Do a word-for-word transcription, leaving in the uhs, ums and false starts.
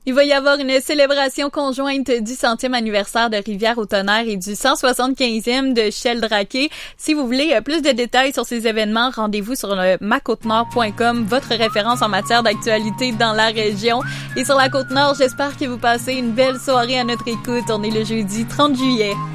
Il va y avoir une célébration conjointe du centième anniversaire de Rivière au Tonnerre et du cent soixante-quinzième de Sheldrake. Si vous voulez plus de détails sur ces événements, rendez-vous sur le ma côte nord point com, votre référence en matière d'actualité dans la région. Et sur la Côte-Nord, j'espère que vous passez une belle soirée à notre écoute. On est le jeudi trente juillet.